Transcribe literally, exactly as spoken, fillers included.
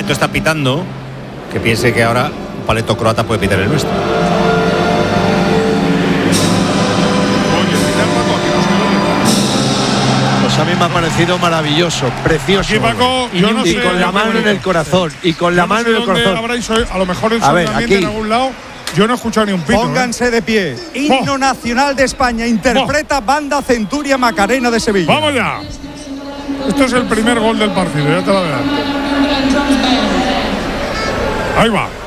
paleto está pitando, que piense que ahora un paleto croata puede pitar el nuestro. Pues a mí me ha parecido maravilloso, precioso. Aquí, Paco, y, yo no y sé, con la mano en el corazón. Y con la yo no mano sé en el dónde corazón. habráis oído, a lo mejor el A ver, ambiente aquí. en algún lado. Yo no he escuchado ni un pito. Pónganse ¿eh? de pie. Himno Oh. nacional de España. Interpreta Banda Centuria Macarena de Sevilla. ¡Vamos ya! Esto es el primer gol del partido, ya te lo adelanto. Ahí va.